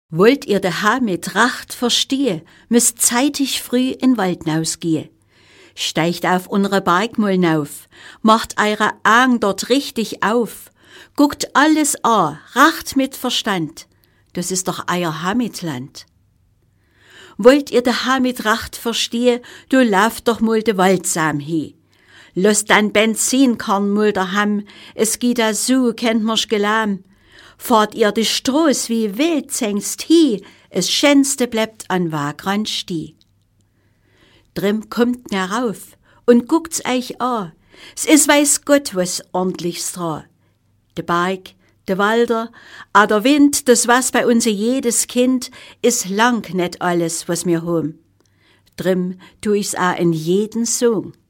Wollt ihr daheim mit Tracht verstehe, müsst zeitig früh in Wald nausgehe. Steigt auf unsere Bergmullen auf, macht eure Augen dort richtig auf, guckt alles an, racht mit Verstand, das ist doch euer Heimatland. Wollt ihr daheim mit Tracht verstehe, du lauft doch mal de Waldsam he. Lasst dann Benzinkorn mal daheim, es geht da so, kennt mir's gelam. Fahrt ihr die Stroß wie wild zängst hi, es schönste bleibt an Wagrand steh. Drum kommt rauf und guckt's euch an, es is weiß Gott was ordentlichs dran. De Berg, de Walder, a der Wind, das was bei uns jedes Kind, is lang net alles, was mir hom. Drum tu ich's a in jeden Song.